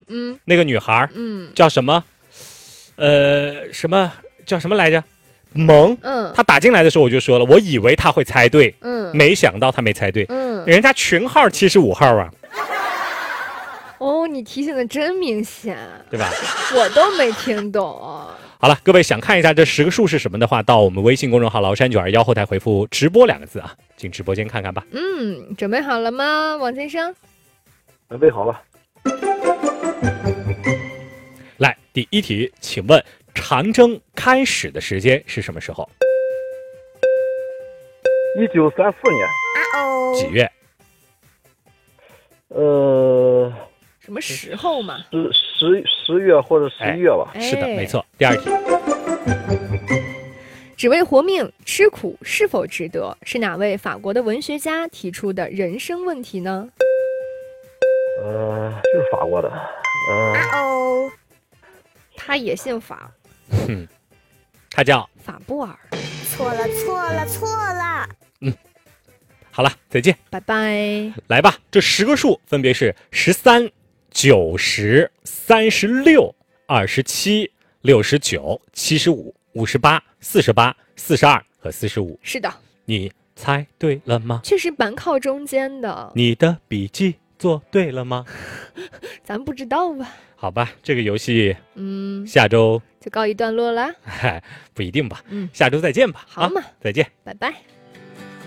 那个女孩叫什么？叫什么来着？萌。她打进来的时候我就说了，我以为她会猜对，没想到她没猜对。人家群号75号啊。 哦，你提醒的真明显， 对吧？ 我都没听懂。 好了，各位想看一下这10个数是什么的话，到我们微信公众号崂山921后台回复直播2个字啊，进直播间看看吧。 准备好了吗，王先生？ 准备好了。 来，第一题，请问长征开始的时间是什么时候 ？1934年。 几月？ 什么时候嘛 ？10月或者11月吧。 是的，没错。第二题， 只为活命，吃苦是否值得？是哪位法国的文学家提出的人生问题呢？ 就是法国的。 他也姓法。 他叫法布尔。 错了。 好了，再见， 拜拜。 来吧，这10个数分别是13、90、36、27、69、75、58、48、42和45。 是的， 你猜对了吗？ 确实蛮靠中间的。 你的笔记做对了吗？ 咱不知道吧。 好吧，这个游戏下周就告一段落了。 不一定吧。下周再见吧。 好嘛， 再见， 拜拜。